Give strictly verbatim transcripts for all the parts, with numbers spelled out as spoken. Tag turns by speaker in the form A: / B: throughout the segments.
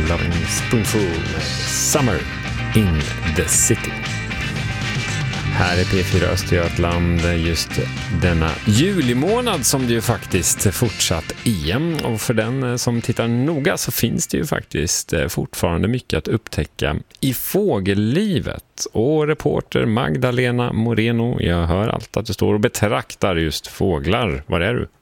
A: Loving Spoonful, Summer in the City. Här är P fyra Östergötland just denna julimånad som det ju faktiskt fortsatt E M. Och för den som tittar noga så finns det ju faktiskt fortfarande mycket att upptäcka i fågellivet. Och reporter Magdalena Moreno, jag hör allt att du står och betraktar just fåglar. Var är du?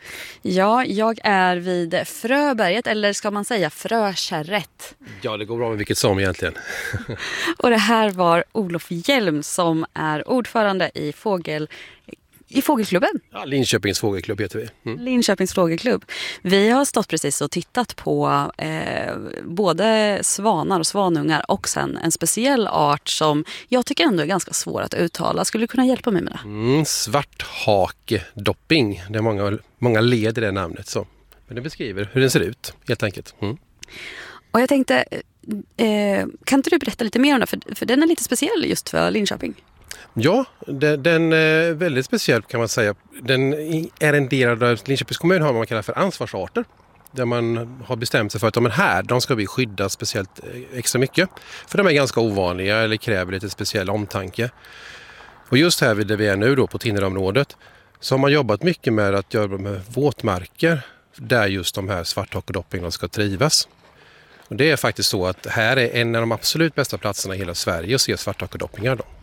B: Ja, jag är vid Fröberget, eller ska man säga Frökärret.
C: Ja, det går bra med vilket som egentligen.
B: Och det här var Olof Hjelm som är ordförande i fågel... I fågelklubben?
C: Ja, Linköpings fågelklubb heter vi. Mm.
B: Linköpings fågelklubb. Vi har stått precis och tittat på eh, både svanar och svanungar och sen en speciell art som jag tycker ändå är ganska svår att uttala. Skulle du kunna hjälpa mig med det?
C: Mm, svarthakedopping. Det är många, många led i det namnet. Så. Men det beskriver hur den ser ut, helt enkelt. Mm.
B: Och jag tänkte, eh, kan inte du berätta lite mer om det? För, för den är lite speciell just för Linköping.
C: Ja, den, den är väldigt speciell kan man säga. Den är en del av Linköpings kommun har vad man kallar för ansvarsarter. Där man har bestämt sig för att de här, de ska vi skydda speciellt extra mycket. För de är ganska ovanliga eller kräver lite speciell omtanke. Och just här där vi är nu då på Tinnerområdet så har man jobbat mycket med att göra med våtmarker där just de här svarthakedoppingarna ska trivas. Och det är faktiskt så att här är en av de absolut bästa platserna i hela Sverige att se svarthakedoppingar då.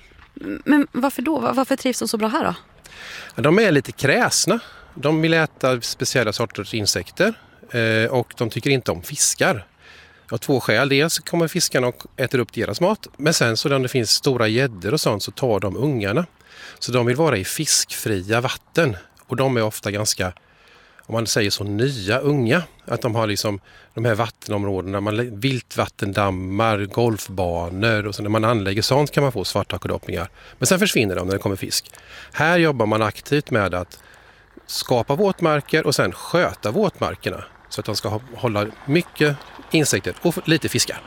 B: Men varför då? Varför trivs de så bra här då?
C: De är lite kräsna. De vill äta speciella sorters insekter eh, och de tycker inte om fiskar. Av två skäl. Dels kommer fiskarna och äter upp deras mat. Men sen så när det finns stora gäddor och sånt så tar de ungarna. Så de vill vara i fiskfria vatten. Och de är ofta ganska, om man säger så, nya unga. Att de har liksom de här vattenområdena, man, viltvattendammar, golfbanor och så när man anlägger sånt kan man få svarthakedoppingar. Men sen försvinner de när det kommer fisk. Här jobbar man aktivt med att skapa våtmarker och sen sköta våtmarkerna. Så att de ska hålla mycket insekter och lite fiskar.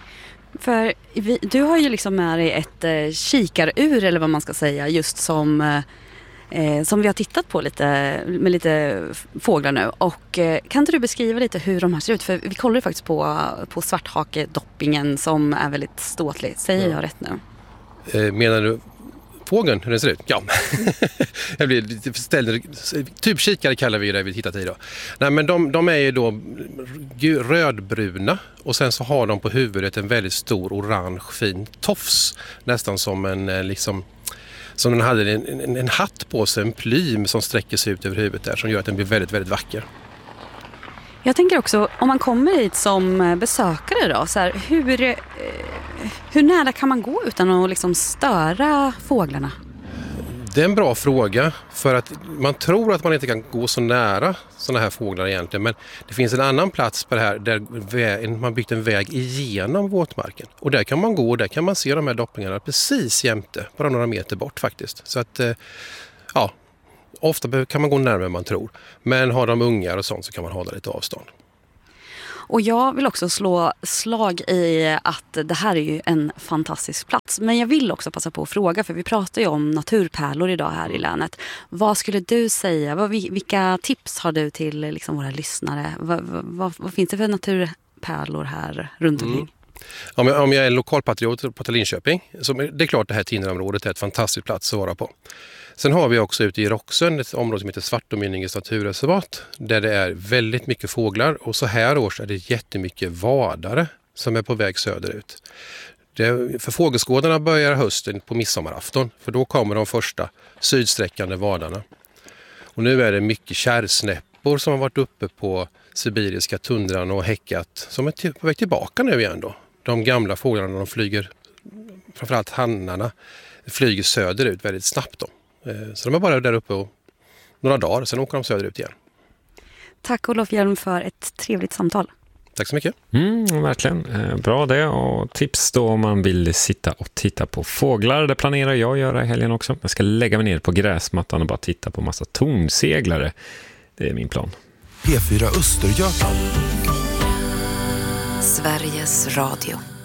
B: För vi, du har ju liksom med dig ett eh, kikarur eller vad man ska säga just som... Eh, Eh, som vi har tittat på lite med lite fåglar nu. Och eh, kan inte du beskriva lite hur de här ser ut? För vi kollar ju faktiskt på, på svarthakedoppingen som är väldigt ståtlig. Säger ja. jag rätt nu?
C: Eh, menar du fågeln, hur den ser ut? Ja. Jag blir lite ställd. Typ kikare kallar vi det vi tittat i då. Nej, men de, de är ju då rödbruna och sen så har de på huvudet en väldigt stor orange fin tofs. Nästan som en liksom... Som den hade en, en, en hatt på sig, en plym som sträcker sig ut över huvudet där som gör att den blir väldigt, väldigt vacker.
B: Jag tänker också, om man kommer hit som besökare då, så här, hur, eh, hur nära kan man gå utan att liksom störa fåglarna?
C: Det är en bra fråga för att man tror att man inte kan gå så nära sådana här fåglar egentligen. Men det finns en annan plats på det här där man byggt en väg igenom våtmarken. Och där kan man gå och där kan man se de här doppingarna precis jämte, bara några meter bort faktiskt. Så att, ja, ofta kan man gå närmare än man tror. Men har de ungar och sånt så kan man hålla lite avstånd.
B: Och jag vill också slå slag i att det här är ju en fantastisk plats. Men jag vill också passa på att fråga, för vi pratar ju om naturpärlor idag här i länet. Vad skulle du säga, vad, vilka tips har du till liksom våra lyssnare? Vad, vad, vad finns det för naturpärlor här runt omkring? Mm.
C: Om jag, om jag är lokalpatriot på Linköping, så det är klart det här Tinnerområdet är ett fantastiskt plats att vara på. Sen har vi också ute i Roxen ett område som heter Svartomynningens naturreservat där det är väldigt mycket fåglar och så här års är det jättemycket vadare som är på väg söderut. Det, för fågelskådarna börjar hösten på midsommarafton för då kommer de första sydsträckande vadarna. Och nu är det mycket kärrsnäppor som har varit uppe på sibiriska tundran och häckat som är till, på väg tillbaka nu igen då. De gamla fåglarna de flyger, framförallt hannarna, flyger söderut väldigt snabbt då. Så de är bara där uppe och några dagar, sen åker de söderut igen.
B: Tack Olof Hjelm för ett trevligt samtal.
C: Tack så mycket.
A: Mm, verkligen. Bra det. Och tips då om man vill sitta och titta på fåglar. Det planerar jag att göra i helgen också. Jag ska lägga mig ner på gräsmattan och bara titta på massa tornseglare. Det är min plan.
D: P fyra Östergötland.
E: Sveriges Radio.